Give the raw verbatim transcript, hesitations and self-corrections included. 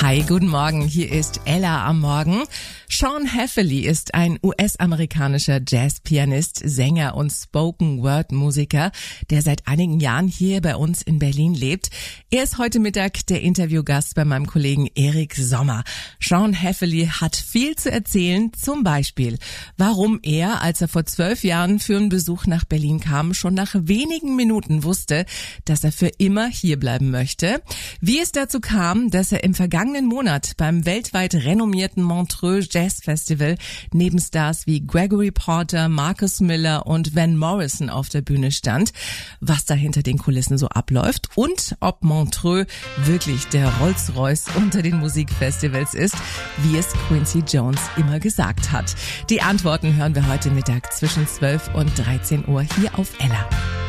Hi, guten Morgen. Hier ist Ella am Morgen. Sean Heffley ist ein U S-amerikanischer Jazzpianist, Sänger und Spoken-Word-Musiker, der seit einigen Jahren hier bei uns in Berlin lebt. Er ist heute Mittag der Interviewgast bei meinem Kollegen Erik Sommer. Sean Heffley hat viel zu erzählen, zum Beispiel, warum er, als er vor zwölf Jahren für einen Besuch nach Berlin kam, schon nach wenigen Minuten wusste, dass er für immer hier bleiben möchte, wie es dazu kam, dass er im vergangenen Monat beim weltweit renommierten Montreux Jazz Festival neben Stars wie Gregory Porter, Marcus Miller und Van Morrison auf der Bühne stand, was da hinter den Kulissen so abläuft und ob Montreux wirklich der Rolls-Royce unter den Musikfestivals ist, wie es Quincy Jones immer gesagt hat. Die Antworten hören wir heute Mittag zwischen zwölf und dreizehn Uhr hier auf Ella.